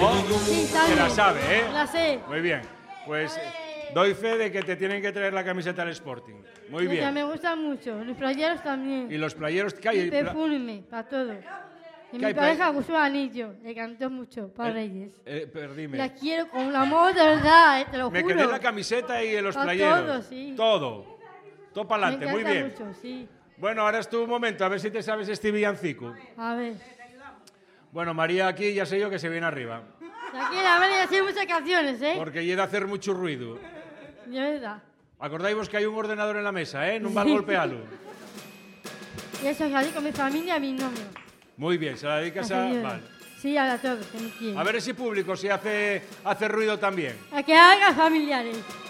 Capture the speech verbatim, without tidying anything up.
Sí, Se la sabe, ¿eh? La sé. Muy bien. Pues eh, doy fe de que te tienen que traer la camiseta del Sporting. Muy Esa bien. me gusta mucho. Los playeros también. Y los playeros que hay. Y perfume, para todo. Y ¿Qué mi hay pareja play- gustó el anillo. Le cantó mucho para Eh, Reyes. Eh, perdime. La quiero con un amor de verdad, eh, te lo Me juro. quedé en la camiseta y en los A playeros. todo, sí. Todo. Todo para Me adelante, muy encanta bien. mucho, sí. Bueno, ahora es tu momento, a ver si te sabes este villancico. A ver. Bueno, María aquí ya sé yo que se viene arriba. Tranquila, vale, ya sé muchas canciones, ¿eh? Porque llega a hacer mucho ruido. De verdad. Acordáis vos que hay un ordenador en la mesa, ¿eh? No va a golpearlo. Y eso es así con mi familia y mi novio. Muy bien, se la dedicas a... señora. Vale. Sí, a todos, que me quieren. A ver ese público si hace, hace ruido también. A que haga familiares.